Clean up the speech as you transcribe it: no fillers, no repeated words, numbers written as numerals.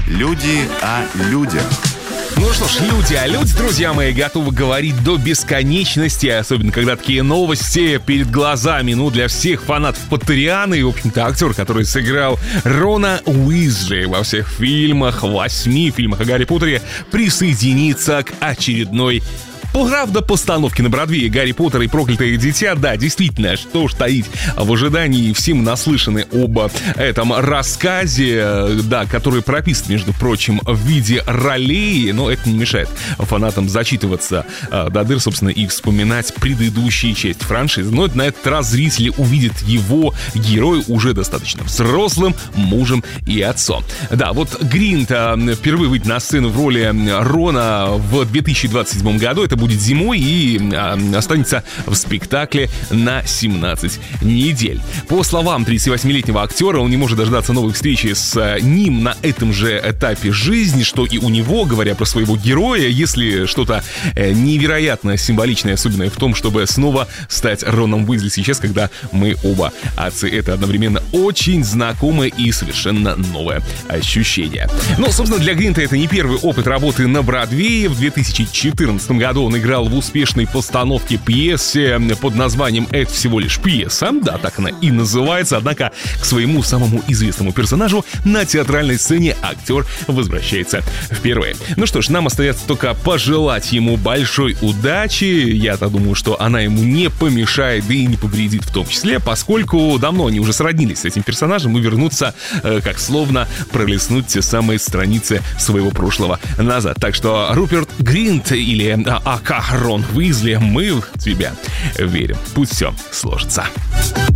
Люди о людях. Ну что ж, люди о людях, друзья мои, готовы говорить до бесконечности, особенно когда такие новости перед глазами. Ну, для всех фанатов Поттерианы и, в общем-то, актер, который сыграл Рона Уизли во всех фильмах, 8 фильмах о Гарри Поттере, присоединится к очередной правда, постановки на Бродвее «Гарри Поттер и проклятое дитя». Да, действительно, что ж таить в ожидании, все мы наслышаны об этом рассказе, да, который прописан, между прочим, в виде ролей, но это не мешает фанатам зачитываться до дыр, собственно, и вспоминать предыдущие части франшизы. Но на этот раз зрители увидят его героя уже достаточно взрослым мужем и отцом. Да, вот Гринт впервые выйдет на сцену в роли Рона в 2027 году. Это будет зимой и останется в спектакле на 17 недель. По словам 38-летнего актера, он не может дождаться новой встречи с ним на этом же этапе жизни, что и у него, говоря про своего героя, если что-то невероятно символичное, особенно в том, чтобы снова стать Роном Уизли сейчас, когда мы оба отцы. Это одновременно очень знакомое и совершенно новое ощущение. Но, собственно, для Гринта это не первый опыт работы на Бродвее. В 2014 году он играл в успешной постановке пьесы под названием «Это всего лишь пьеса». Да, так она и называется. Однако к своему самому известному персонажу на театральной сцене актер возвращается впервые. Ну что ж, нам остается только пожелать ему большой удачи. Я-то думаю, что она ему не помешает, да и не повредит в том числе, поскольку давно они уже сроднились с этим персонажем и вернуться, как словно пролистнуть те самые страницы своего прошлого назад. Так что Руперт Гринт или АК Рон Уизли, мы в тебя верим. Пусть все сложится.